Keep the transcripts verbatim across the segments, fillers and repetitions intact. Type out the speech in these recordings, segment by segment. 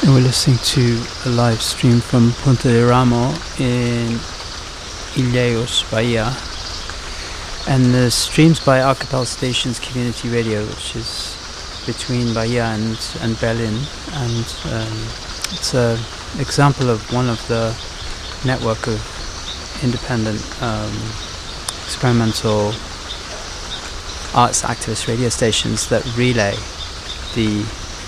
And we're listening to a live stream from Punta de Ramo in Ilhéus, Bahia. And the streams by Archipel Stations Community Radio, which is between Bahia and, and Berlin. And um, it's an example of one of the network of independent um, experimental arts activist radio stations that relay the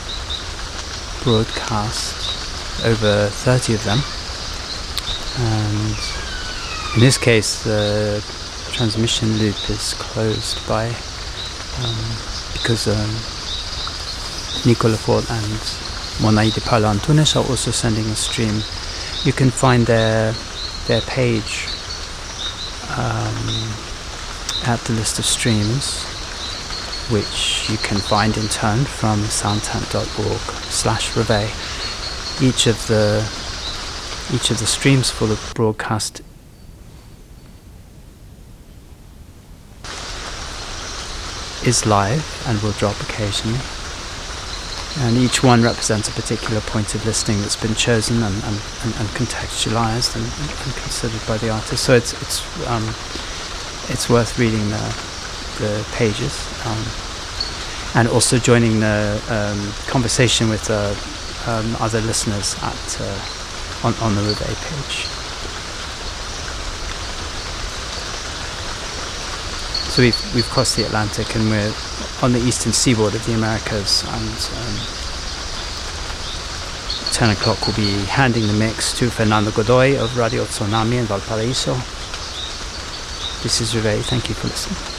broadcast, over thirty of them, and in this case the transmission loop is closed by um, because um, Nico Lefort and Monai de Paula Antunes are also sending a stream. You can find their their page um, at the list of streams, which you can find in turn from soundtant dot org slash reveil. Each of the each of the streams for the broadcast is live and will drop occasionally, and each one represents a particular point of listening that's been chosen and, and, and, and contextualized and, and considered by the artist. So it's it's um, it's worth reading the the pages, um, and also joining the um, conversation with uh, um, other listeners at uh, on, on the Reveil page. So we've we've crossed the Atlantic and we're on the eastern seaboard of the Americas, and um, ten o'clock we'll be handing the mix to Fernando Godoy of Radio Tsunami in Valparaiso. This is Reveil. Thank you for listening.